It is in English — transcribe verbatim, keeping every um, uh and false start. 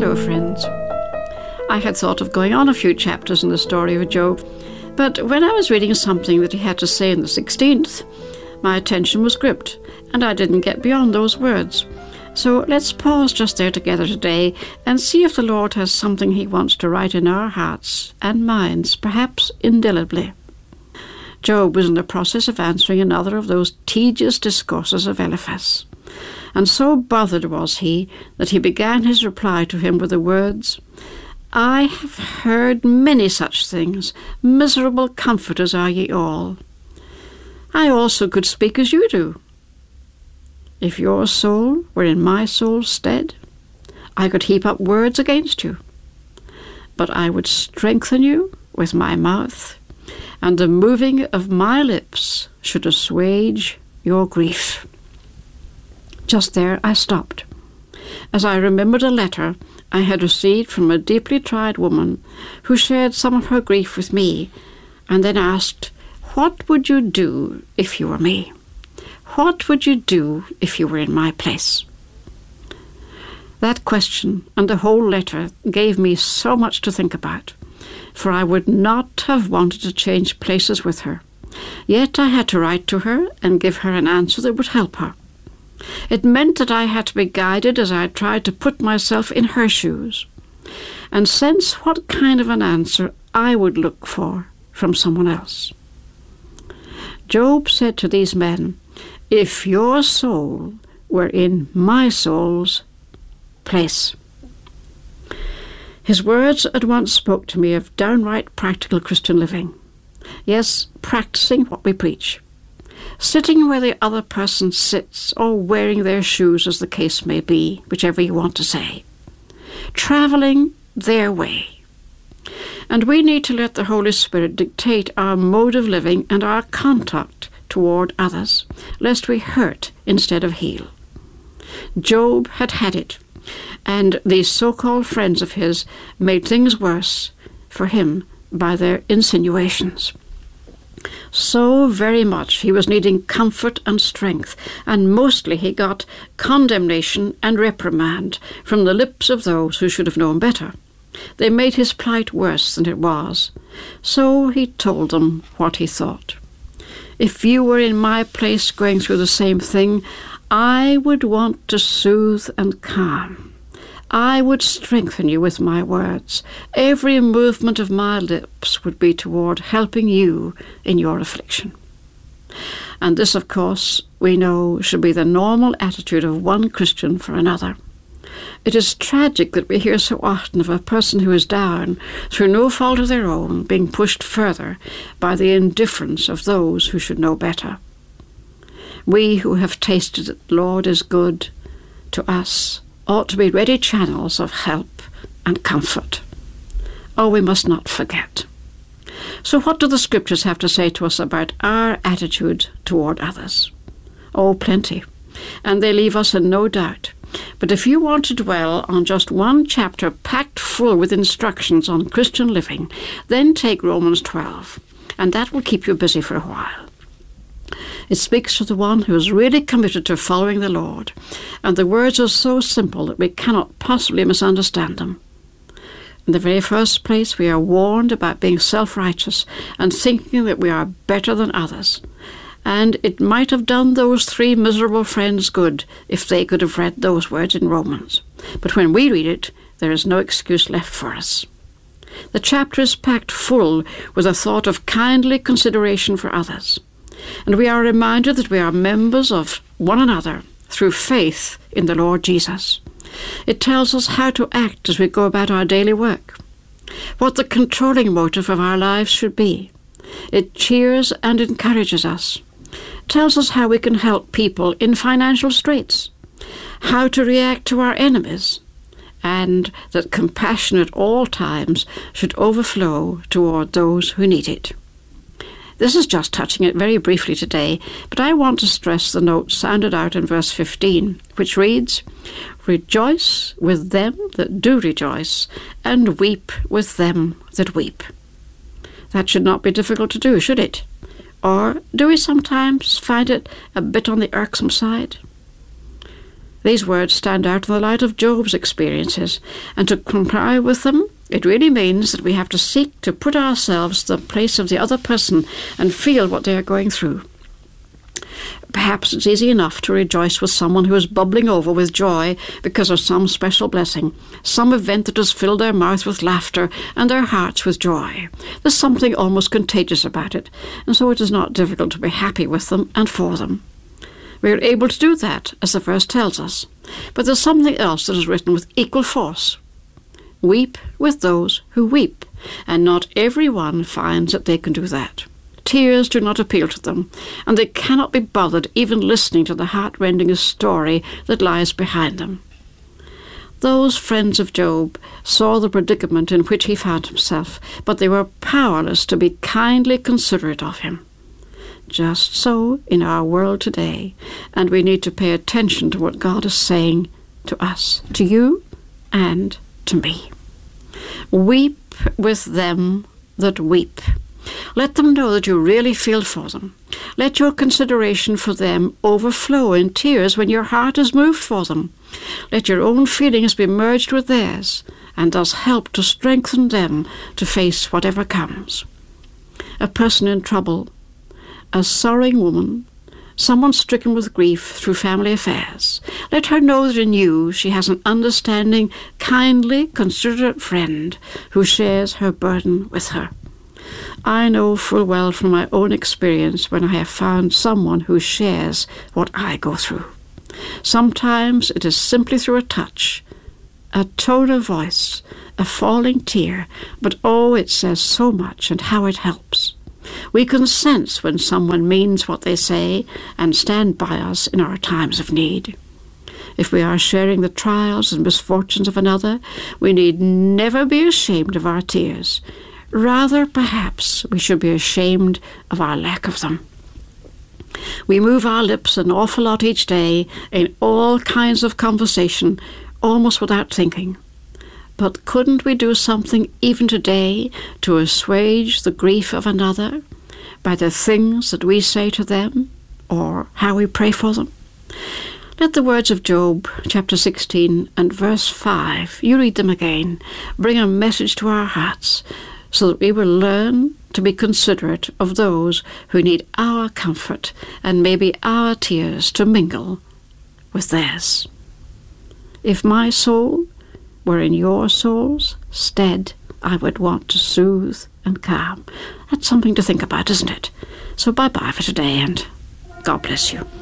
Hello, friends. I had thought of going on a few chapters in the story of Job, but when I was reading something that he had to say in the sixteenth, my attention was gripped, and I didn't get beyond those words. So let's pause just there together today and see if the Lord has something he wants to write in our hearts and minds, perhaps indelibly. Job was in the process of answering another of those tedious discourses of Eliphaz, and so bothered was he that he began his reply to him with the words, "I have heard many such things. Miserable comforters are ye all. I also could speak as you do. If your soul were in my soul's stead, I could heap up words against you. But I would strengthen you with my mouth, and the moving of my lips should assuage your grief." Just there I stopped, as I remembered a letter I had received from a deeply tried woman who shared some of her grief with me, and then asked, "What would you do if you were me? What would you do if you were in my place?" That question and the whole letter gave me so much to think about, for I would not have wanted to change places with her. Yet I had to write to her and give her an answer that would help her. It meant that I had to be guided as I tried to put myself in her shoes and sense what kind of an answer I would look for from someone else. Job said to these men, "If your soul were in my soul's place." His words at once spoke to me of downright practical Christian living. Yes, practicing what we preach. Sitting where the other person sits, or wearing their shoes, as the case may be, whichever you want to say. Travelling their way. And we need to let the Holy Spirit dictate our mode of living and our conduct toward others, lest we hurt instead of heal. Job had had it, and these so-called friends of his made things worse for him by their insinuations. So very much he was needing comfort and strength, and mostly he got condemnation and reprimand from the lips of those who should have known better. They made his plight worse than it was. So he told them what he thought. "If you were in my place going through the same thing, I would want to soothe and calm. I would strengthen you with my words. Every movement of my lips would be toward helping you in your affliction." And this, of course, we know should be the normal attitude of one Christian for another. It is tragic that we hear so often of a person who is down, through no fault of their own, being pushed further by the indifference of those who should know better. We who have tasted that the Lord is good to us ought to be ready channels of help and comfort. Oh, we must not forget. So what do the Scriptures have to say to us about our attitude toward others? Oh, plenty. And they leave us in no doubt. But if you want to dwell on just one chapter packed full with instructions on Christian living, then take Romans twelve, and that will keep you busy for a while. It speaks to the one who is really committed to following the Lord, and the words are so simple that we cannot possibly misunderstand them. In the very first place, we are warned about being self-righteous and thinking that we are better than others. And it might have done those three miserable friends good if they could have read those words in Romans. But when we read it, there is no excuse left for us. The chapter is packed full with a thought of kindly consideration for others. And we are reminded that we are members of one another through faith in the Lord Jesus. It tells us how to act as we go about our daily work, what the controlling motive of our lives should be. It cheers and encourages us, tells us how we can help people in financial straits, how to react to our enemies, and that compassion at all times should overflow toward those who need it. This is just touching it very briefly today, but I want to stress the note sounded out in verse fifteen, which reads, "Rejoice with them that do rejoice, and weep with them that weep." That should not be difficult to do, should it? Or do we sometimes find it a bit on the irksome side? These words stand out in the light of Job's experiences, and to comply with them, it really means that we have to seek to put ourselves in the place of the other person and feel what they are going through. Perhaps it's easy enough to rejoice with someone who is bubbling over with joy because of some special blessing, some event that has filled their mouth with laughter and their hearts with joy. There's something almost contagious about it, and so it is not difficult to be happy with them and for them. We are able to do that, as the verse tells us. But there's something else that is written with equal force. Weep with those who weep, and not everyone finds that they can do that. Tears do not appeal to them, and they cannot be bothered even listening to the heart-rending story that lies behind them. Those friends of Job saw the predicament in which he found himself, but they were powerless to be kindly considerate of him. Just so in our world today, and we need to pay attention to what God is saying to us, to you and to me. Weep with them that weep. Let them know that you really feel for them. Let your consideration for them overflow in tears when your heart is moved for them. Let your own feelings be merged with theirs, and thus help to strengthen them to face whatever comes. A person in trouble, a sorrowing woman, someone stricken with grief through family affairs. Let her know that in you she has an understanding, kindly, considerate friend who shares her burden with her. I know full well from my own experience when I have found someone who shares what I go through. Sometimes it is simply through a touch, a tone of voice, a falling tear, but oh, it says so much and how it helps. We can sense when someone means what they say and stand by us in our times of need. If we are sharing the trials and misfortunes of another, we need never be ashamed of our tears. Rather, perhaps, we should be ashamed of our lack of them. We move our lips an awful lot each day in all kinds of conversation, almost without thinking. But couldn't we do something even today to assuage the grief of another by the things that we say to them or how we pray for them? Let the words of Job, chapter sixteen and verse five, you read them again, bring a message to our hearts, so that we will learn to be considerate of those who need our comfort and maybe our tears to mingle with theirs. If my soul were in your soul's stead, I would want to soothe and calm. That's something to think about, isn't it? So bye-bye for today, and God bless you.